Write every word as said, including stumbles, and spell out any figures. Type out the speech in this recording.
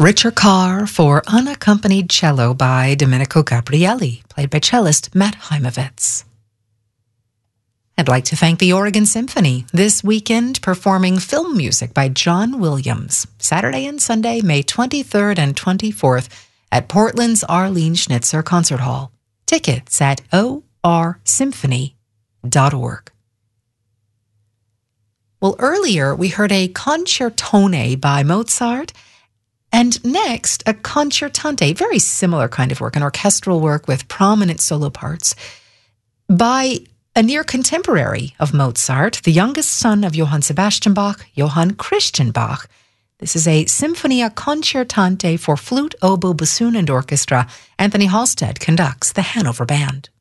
Richer Carr for unaccompanied cello by Domenico Gabrielli, played by cellist Matt Heimovitz. I'd like to thank the Oregon Symphony, this weekend performing film music by John Williams, Saturday and Sunday, May twenty-third and twenty-fourth at Portland's Arlene Schnitzer Concert Hall. Tickets at o r symphony dot org. Well, earlier we heard a concertone by Mozart, and next a concertante, very similar kind of work, an orchestral work with prominent solo parts, by a near contemporary of Mozart, the youngest son of Johann Sebastian Bach, Johann Christian Bach. This is a Sinfonia Concertante for flute, oboe, bassoon, and orchestra. Anthony Halstead conducts the Hanover Band.